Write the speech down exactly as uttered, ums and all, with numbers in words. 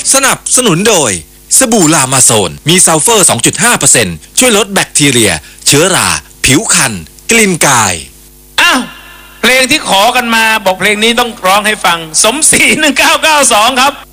สนับสนุนโดยสบู่ลามาโซนมีซัลเฟอร์ สองจุดห้าเปอร์เซ็นต์ ช่วยลดแบคทีเรียเชื้อราผิวคันกลิ่นกายอ้าวเพลงที่ขอกันมาบอกเพลงนี้ต้องร้องให้ฟังสมศรีหนึ่งเก้าเก้าสองครับ